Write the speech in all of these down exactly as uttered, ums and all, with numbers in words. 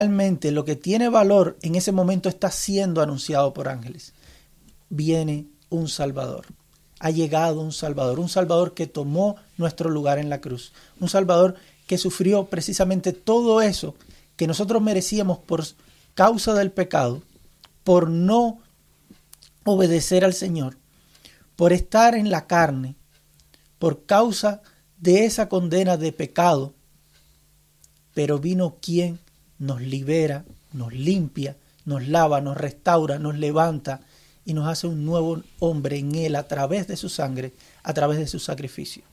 realmente lo que tiene valor en ese momento está siendo anunciado por ángeles. Viene un Salvador. Ha llegado un Salvador, un Salvador que tomó nuestro lugar en la cruz, un Salvador que sufrió precisamente todo eso que nosotros merecíamos por causa del pecado, por no obedecer al Señor, por estar en la carne, por causa de esa condena de pecado. Pero vino quien nos libera, nos limpia, nos lava, nos restaura, nos levanta y nos hace un nuevo hombre en Él a través de su sangre, a través de su sacrificio,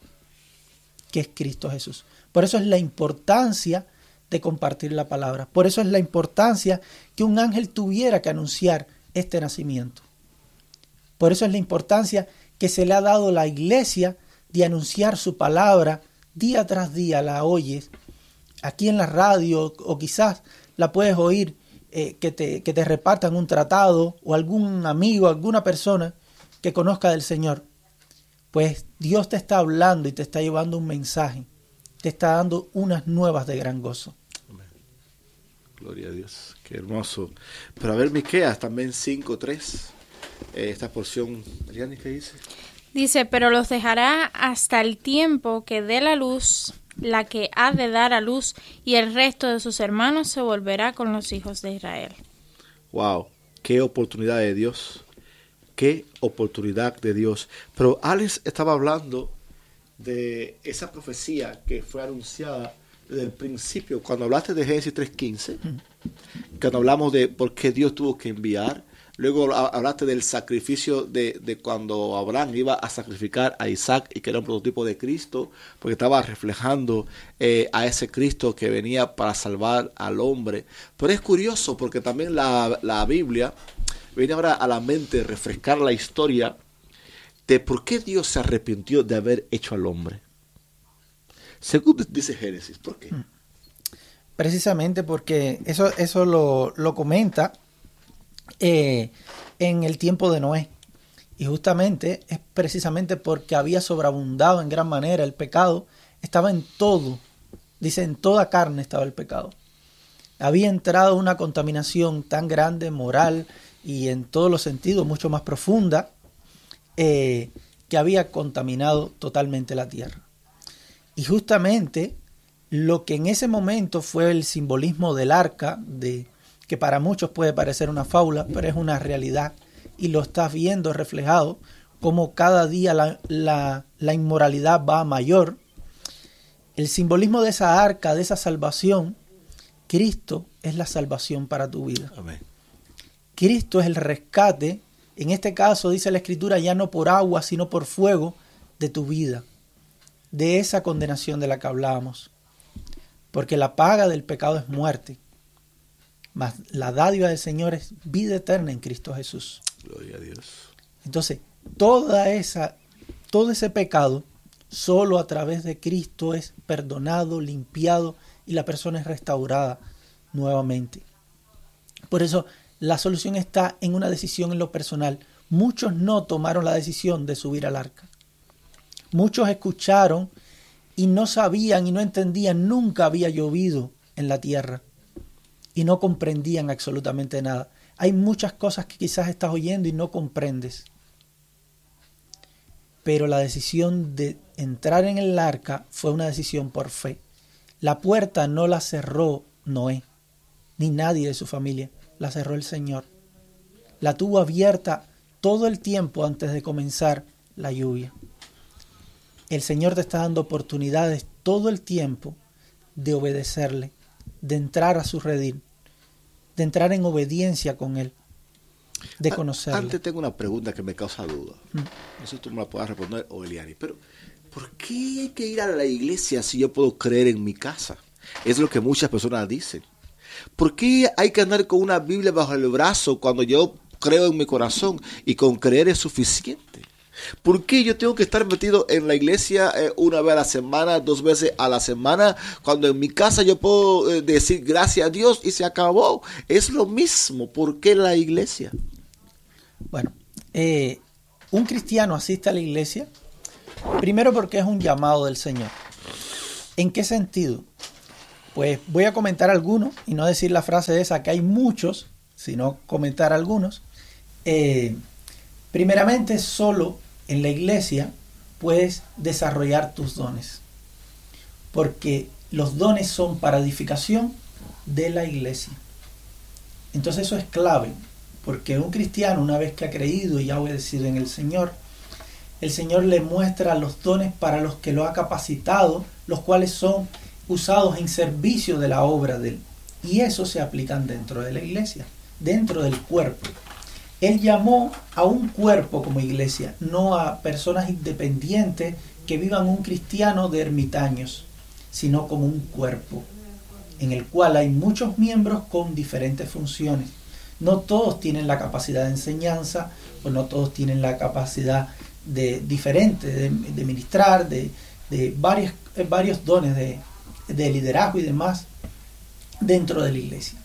que es Cristo Jesús. Por eso es la importancia de compartir la palabra. Por eso es la importancia que un ángel tuviera que anunciar este nacimiento. Por eso es la importancia que se le ha dado a la iglesia de anunciar su palabra día tras día. La oyes aquí en la radio o quizás la puedes oír eh, que, te, que te repartan un tratado o algún amigo, alguna persona que conozca del Señor. Pues Dios te está hablando y te está llevando un mensaje. Te está dando unas nuevas de gran gozo. Amén. Gloria a Dios. Qué hermoso. Pero a ver, Miqueas también cinco tres. Eh, esta porción, Ariani, ¿qué dice? Dice, pero los dejará hasta el tiempo que dé la luz, la que ha de dar a luz, y el resto de sus hermanos se volverá con los hijos de Israel. Wow, qué oportunidad de Dios. Qué oportunidad de Dios. Pero Alex estaba hablando de esa profecía que fue anunciada desde el principio. Cuando hablaste de Génesis tres quince, cuando hablamos de por qué Dios tuvo que enviar, luego hablaste del sacrificio de, de cuando Abraham iba a sacrificar a Isaac y que era un prototipo de Cristo, porque estaba reflejando eh, a ese Cristo que venía para salvar al hombre. Pero es curioso porque también la, la Biblia viene ahora a la mente refrescar la historia de por qué Dios se arrepintió de haber hecho al hombre. Según dice Génesis, ¿por qué? Precisamente porque eso, eso lo, lo comenta eh, en el tiempo de Noé. Y justamente es precisamente porque había sobreabundado en gran manera el pecado. Estaba en todo. Dice, en toda carne estaba el pecado. Había entrado una contaminación tan grande, moral y en todos los sentidos mucho más profunda, eh, que había contaminado totalmente la tierra. Y justamente lo que en ese momento fue el simbolismo del arca, de, que para muchos puede parecer una fábula, pero es una realidad y lo estás viendo reflejado, como cada día la, la, la inmoralidad va a mayor. El simbolismo de esa arca, de esa salvación, Cristo es la salvación para tu vida. Amén. Cristo es el rescate, en este caso dice la Escritura, ya no por agua, sino por fuego de tu vida, de esa condenación de la que hablábamos. Porque la paga del pecado es muerte, mas la dádiva del Señor es vida eterna en Cristo Jesús. Gloria a Dios. Entonces, toda esa, todo ese pecado, solo a través de Cristo es perdonado, limpiado y la persona es restaurada nuevamente. Por eso, la solución está en una decisión en lo personal. Muchos no tomaron la decisión de subir al arca. Muchos escucharon y no sabían y no entendían, nunca había llovido en la tierra y no comprendían absolutamente nada. Hay muchas cosas que quizás estás oyendo y no comprendes. Pero la decisión de entrar en el arca fue una decisión por fe. La puerta no la cerró Noé, ni nadie de su familia. La cerró el Señor. La tuvo abierta todo el tiempo antes de comenzar la lluvia. El Señor te está dando oportunidades todo el tiempo de obedecerle, de entrar a su redil, de entrar en obediencia con Él, de conocerle. Antes tengo una pregunta que me causa duda. Mm. No sé si tú me la puedas responder o Eliani, pero ¿por qué hay que ir a la iglesia si yo puedo creer en mi casa? Es lo que muchas personas dicen. ¿Por qué hay que andar con una Biblia bajo el brazo cuando yo creo en mi corazón y con creer es suficiente? ¿Por qué yo tengo que estar metido en la iglesia eh, una vez a la semana, dos veces a la semana, cuando en mi casa yo puedo eh, decir gracias a Dios y se acabó? Es lo mismo. ¿Por qué la iglesia? Bueno, eh, un cristiano asiste a la iglesia primero porque es un llamado del Señor. ¿En qué sentido? pues voy a comentar algunos y no decir la frase esa que hay muchos, sino comentar algunos. Eh, primeramente, solo en la iglesia puedes desarrollar tus dones, porque los dones son para edificación de la iglesia. Entonces eso es clave, porque un cristiano, una vez que ha creído y ha obedecido en el Señor, el Señor le muestra los dones para los que lo ha capacitado, los cuales son usados en servicio de la obra de Él. Y eso se aplican dentro de la iglesia, dentro del cuerpo. Él llamó a un cuerpo como iglesia, no a personas independientes que vivan un cristiano de ermitaños, sino como un cuerpo, en el cual hay muchos miembros con diferentes funciones. No todos tienen la capacidad de enseñanza, o no todos tienen la capacidad de diferente de, de ministrar, de, de varios, varios dones de, de liderazgo y demás dentro de la iglesia.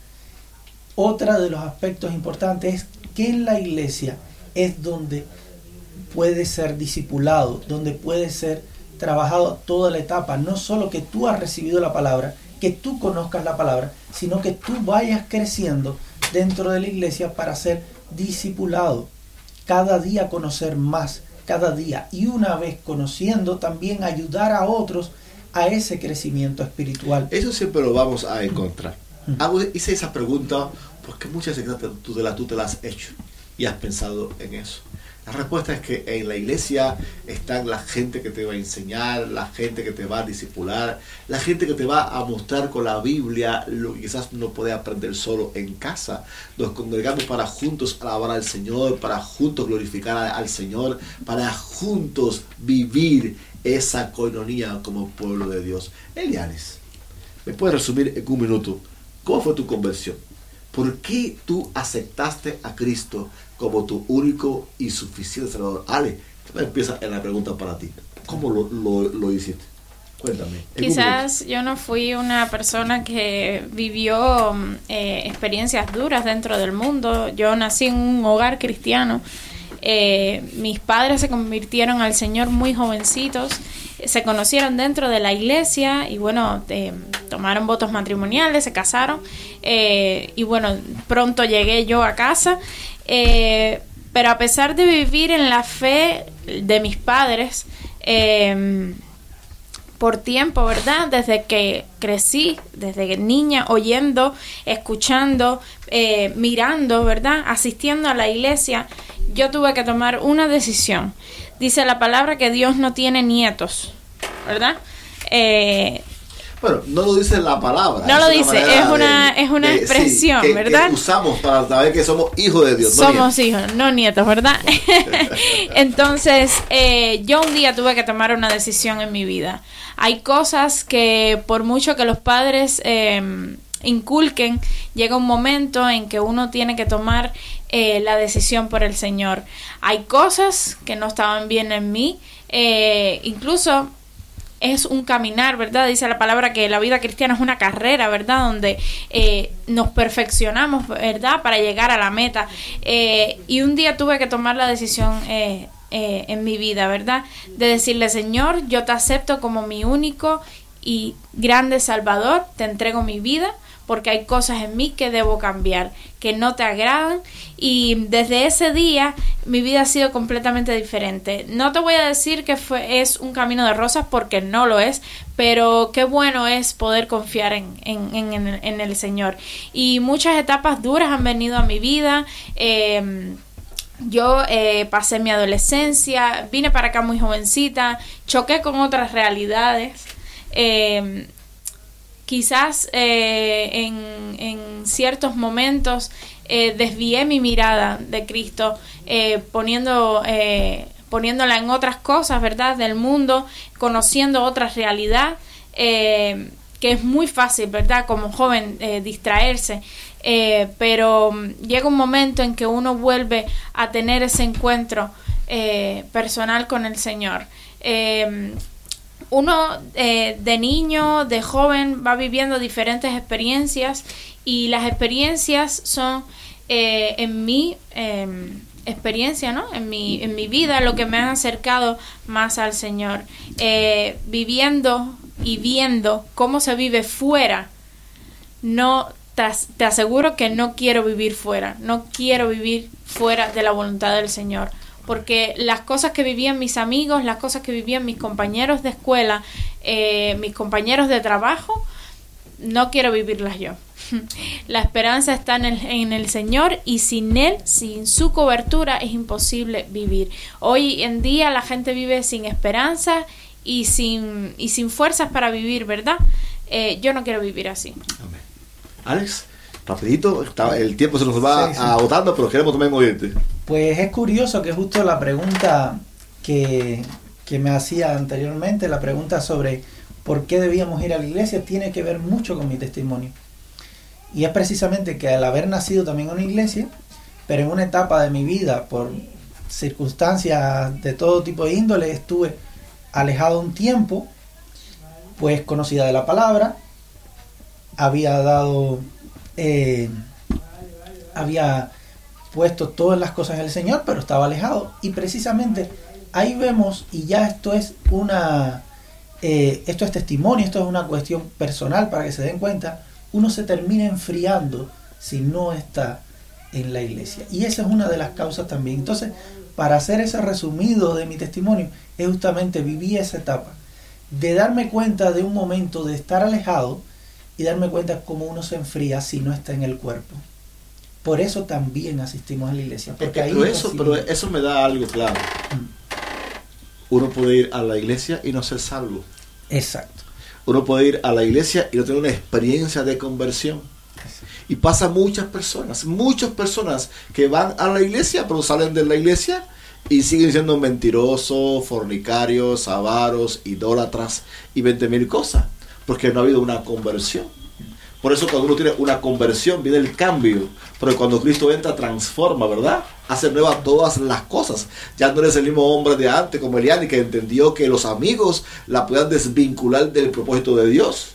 Otra de los aspectos importantes es que en la iglesia es donde puede ser discipulado, donde puede ser trabajado toda la etapa, no solo que tú has recibido la palabra, que tú conozcas la palabra, sino que tú vayas creciendo dentro de la iglesia para ser discipulado, cada día conocer más, cada día, y una vez conociendo también ayudar a otros a ese crecimiento espiritual. Eso siempre lo vamos a encontrar. Hago, hice esa pregunta porque muchas veces tú te, la, tú te la has hecho y has pensado en eso. La respuesta es que en la iglesia están la gente que te va a enseñar, la gente que te va a discipular, la gente que te va a mostrar con la Biblia lo que quizás no puedes aprender solo en casa. Nos congregamos para juntos alabar al Señor, para juntos glorificar al Señor, para juntos vivir esa coinonía como pueblo de Dios. Elianis, ¿me puedes resumir en un minuto cómo fue tu conversión? ¿Por qué tú aceptaste a Cristo como tu único y suficiente Salvador? Ale, empieza en la pregunta para ti. ¿Cómo lo, lo, lo hiciste? Cuéntame. Quizás yo no fui una persona que vivió eh, experiencias duras dentro del mundo. Yo nací en un hogar cristiano. Eh, mis padres se convirtieron al Señor muy jovencitos. Se conocieron dentro de la iglesia y bueno, eh, tomaron votos matrimoniales, se casaron eh, y bueno, pronto llegué yo a casa, eh, pero a pesar de vivir en la fe de mis padres eh, por tiempo, ¿verdad? Desde que crecí, desde niña, oyendo, escuchando, eh, mirando, ¿verdad? Asistiendo a la iglesia, yo tuve que tomar una decisión. Dice la palabra que Dios no tiene nietos, ¿verdad? Eh, bueno, no lo dice la palabra. No lo dice, es una, de, es una de, expresión, sí, que, ¿verdad? Que usamos para saber que somos hijos de Dios. Somos no nietos. hijos, no nietos, ¿verdad? Entonces, eh, yo un día tuve que tomar una decisión en mi vida. Hay cosas que por mucho que los padres eh, inculquen, llega un momento en que uno tiene que tomar eh, la decisión por el Señor. Hay cosas que no estaban bien en mí, eh, incluso es un caminar, ¿verdad? Dice la palabra que la vida cristiana es una carrera, ¿verdad? Donde eh, nos perfeccionamos, ¿verdad? Para llegar a la meta. Eh, y un día tuve que tomar la decisión eh, eh, en mi vida, ¿verdad? De decirle, Señor, yo te acepto como mi único y grande Salvador, te entrego mi vida, porque hay cosas en mí que debo cambiar, que no te agradan, y desde ese día mi vida ha sido completamente diferente. No te voy a decir que fue, es un camino de rosas, porque no lo es, pero qué bueno es poder confiar en, en, en, en el Señor. Y muchas etapas duras han venido a mi vida. eh, Yo eh, pasé mi adolescencia, vine para acá muy jovencita, choqué con otras realidades. Eh, quizás eh, en, en ciertos momentos eh, desvié mi mirada de Cristo, eh, poniendo, eh, poniéndola en otras cosas, ¿verdad? Del mundo, conociendo otra realidad, eh, que es muy fácil, ¿verdad? Como joven eh, distraerse. Eh, pero llega un momento en que uno vuelve a tener ese encuentro eh, personal con el Señor. Eh, uno eh, de niño, de joven, va viviendo diferentes experiencias, y las experiencias son eh, en mi eh, experiencia, ¿no? En mi, en mi vida, lo que me han acercado más al Señor, eh, viviendo y viendo cómo se vive fuera no te, te aseguro que no quiero vivir fuera, no quiero vivir fuera de la voluntad del Señor. Porque las cosas que vivían mis amigos, las cosas que vivían mis compañeros de escuela, eh, mis compañeros de trabajo, no quiero vivirlas yo. La esperanza está en el, en el Señor, y sin Él, sin su cobertura, es imposible vivir. Hoy en día la gente vive sin esperanza y sin, y sin fuerzas para vivir, ¿verdad? Eh, yo no quiero vivir así. Amén. Alex, rapidito, el tiempo se nos va sí, sí. agotando, pero queremos también oírte. Pues es curioso que justo la pregunta que, que me hacía anteriormente, la pregunta sobre por qué debíamos ir a la iglesia, tiene que ver mucho con mi testimonio. Y es precisamente que al haber nacido también en una iglesia, pero en una etapa de mi vida, por circunstancias de todo tipo de índole, estuve alejado un tiempo, pues conocida de la palabra, había dado, eh, había puesto todas las cosas en el Señor, pero estaba alejado. Y precisamente ahí vemos, y ya esto es una eh, esto es testimonio, esto es una cuestión personal para que se den cuenta, uno se termina enfriando si no está en la iglesia, y esa es una de las causas también. Entonces, para hacer ese resumido de mi testimonio, es justamente viví esa etapa de darme cuenta de un momento de estar alejado y darme cuenta cómo uno se enfría si no está en el cuerpo. Por eso también asistimos a la iglesia. Porque ahí pero, eso, pero eso me da algo claro. Uno puede ir a la iglesia y no ser salvo. Exacto. Uno puede ir a la iglesia y no tener una experiencia de conversión. Exacto. Y pasa muchas personas, muchas personas que van a la iglesia, pero salen de la iglesia y siguen siendo mentirosos, fornicarios, avaros, idólatras y veinte mil cosas. Porque no ha habido una conversión. Por eso cuando uno tiene una conversión viene el cambio, pero cuando Cristo entra transforma, ¿verdad? Hace nuevas todas las cosas. Ya no eres el mismo hombre de antes, como Eliani, que entendió que los amigos la puedan desvincular del propósito de Dios.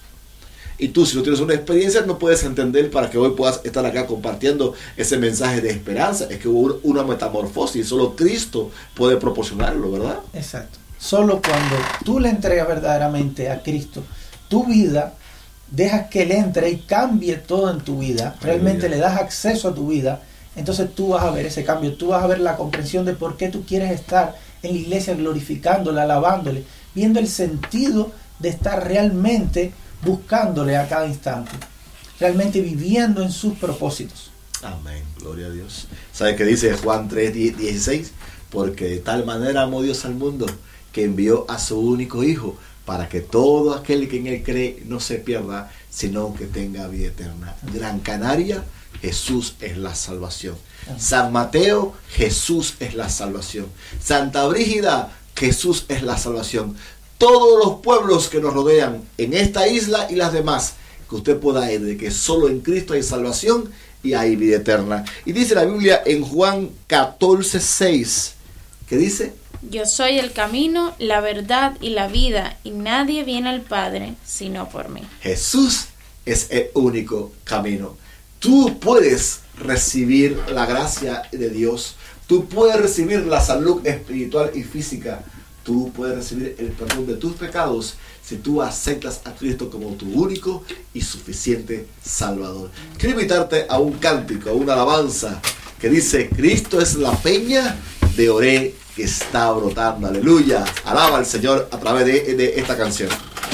Y tú, si no tienes una experiencia, no puedes entender para que hoy puedas estar acá compartiendo ese mensaje de esperanza. Es que hubo una metamorfosis, solo Cristo puede proporcionarlo, ¿verdad? Exacto. Solo cuando tú le entregas verdaderamente a Cristo tu vida, dejas que Él entre y cambie todo en tu vida, realmente le das acceso a tu vida, entonces tú vas a ver ese cambio, tú vas a ver la comprensión de por qué tú quieres estar en la iglesia glorificándole, alabándole, viendo el sentido de estar realmente buscándole a cada instante, realmente viviendo en sus propósitos. Amén, gloria a Dios. ¿Sabes qué dice Juan tres dieciséis? Porque de tal manera amó Dios al mundo que envió a su único Hijo, para que todo aquel que en Él cree no se pierda, sino que tenga vida eterna. Gran Canaria, Jesús es la salvación. San Mateo, Jesús es la salvación. Santa Brígida, Jesús es la salvación. Todos los pueblos que nos rodean en esta isla y las demás, que usted pueda ir de que solo en Cristo hay salvación y hay vida eterna. Y dice la Biblia en Juan catorce seis, ¿qué dice? Yo soy el camino, la verdad y la vida, y nadie viene al Padre sino por mí. Jesús es el único camino. Tú puedes recibir la gracia de Dios. Tú puedes recibir la salud espiritual y física. Tú puedes recibir el perdón de tus pecados si tú aceptas a Cristo como tu único y suficiente Salvador. Quiero invitarte a un cántico, a una alabanza que dice: Cristo es la peña de Oré que está brotando. Aleluya. Alaba al Señor a través de, de esta canción.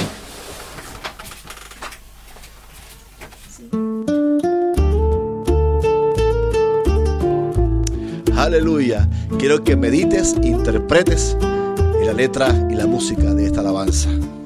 Aleluya. Quiero que medites, interpretes en la letra y la música de esta alabanza.